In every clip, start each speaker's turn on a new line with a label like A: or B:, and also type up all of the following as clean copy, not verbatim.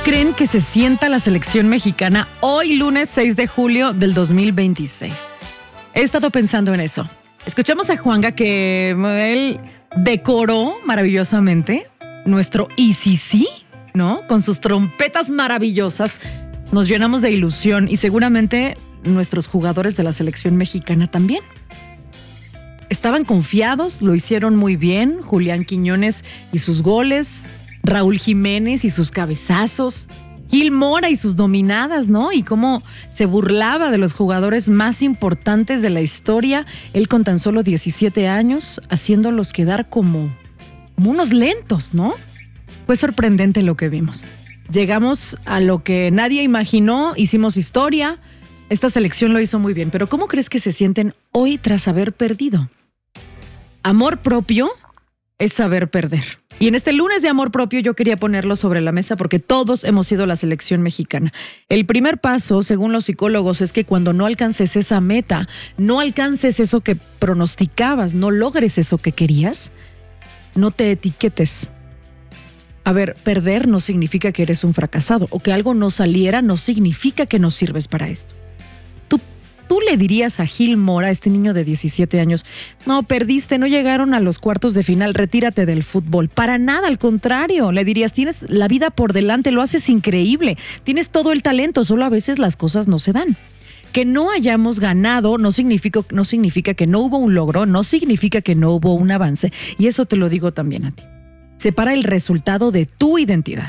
A: creen que se sienta la selección mexicana hoy, lunes 6 de julio del 2026? He estado pensando en eso. Escuchamos a Juanga que él decoró maravillosamente nuestro ICC, ¿no? Con sus trompetas maravillosas. Nos llenamos de ilusión y seguramente nuestros jugadores de la selección mexicana también. Estaban confiados, lo hicieron muy bien. Julián Quiñones y sus goles, Raúl Jiménez y sus cabezazos, Gil Mora y sus dominadas, ¿no? Y cómo se burlaba de los jugadores más importantes de la historia, él con tan solo 17 años, haciéndolos quedar como unos lentos, ¿no? Fue sorprendente lo que vimos. Llegamos a lo que nadie imaginó, hicimos historia. Esta selección lo hizo muy bien, pero ¿cómo crees que se sienten hoy tras haber perdido? Amor propio es saber perder. Y en este lunes de amor propio yo quería ponerlo sobre la mesa porque todos hemos sido la selección mexicana. El primer paso, según los psicólogos, es que cuando no alcances esa meta, no alcances eso que pronosticabas, no logres eso que querías, no te etiquetes. A ver, perder no significa que eres un fracasado o que algo no saliera no significa que no sirves para esto. ¿Tú le dirías a Gil Mora, este niño de 17 años, no, perdiste, no llegaron a los cuartos de final, retírate del fútbol? Para nada, al contrario, le dirías, tienes la vida por delante, lo haces increíble, tienes todo el talento, solo a veces las cosas no se dan. Que no hayamos ganado no significa que no hubo un logro, no significa que no hubo un avance, y eso te lo digo también a ti. Separa el resultado de tu identidad.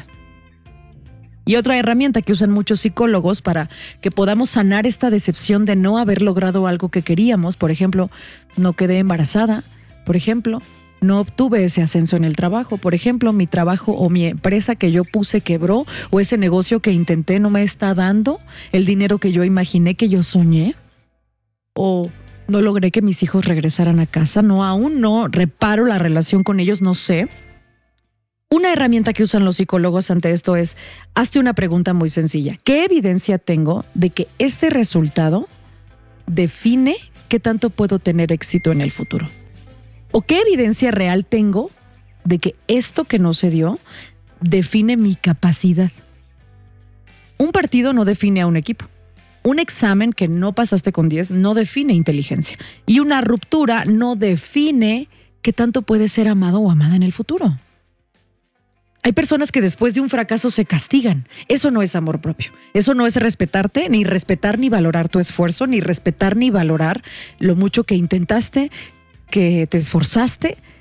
A: Y otra herramienta que usan muchos psicólogos para que podamos sanar esta decepción de no haber logrado algo que queríamos, por ejemplo, no quedé embarazada, por ejemplo, no obtuve ese ascenso en el trabajo, por ejemplo, mi trabajo o mi empresa que yo puse quebró, o ese negocio que intenté no me está dando el dinero que yo imaginé, que yo soñé, o no logré que mis hijos regresaran a casa, aún no reparo la relación con ellos, no sé. Una herramienta que usan los psicólogos ante esto es, hazte una pregunta muy sencilla. ¿Qué evidencia tengo de que este resultado define qué tanto puedo tener éxito en el futuro? ¿O qué evidencia real tengo de que esto que no se dio define mi capacidad? Un partido no define a un equipo. Un examen que no pasaste con 10 no define inteligencia. Y una ruptura no define qué tanto puedes ser amado o amada en el futuro. Hay personas que después de un fracaso se castigan. Eso no es amor propio. Eso no es respetarte, ni respetar ni valorar tu esfuerzo, ni respetar ni valorar lo mucho que intentaste, que te esforzaste,